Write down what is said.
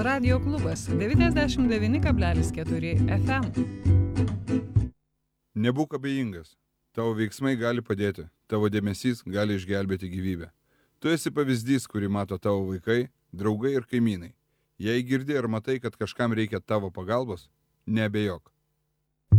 Radio klubas 99,4 FM. Nebūk abejingas. Tavo veiksmai gali padėti. Tavo dėmesys gali išgelbėti gyvybę. Tu esi pavyzdys, kurį mato tavo vaikai, draugai ir kaimynai. Jei girdi ar matai, kad kažkam reikia tavo pagalbos, neabejok.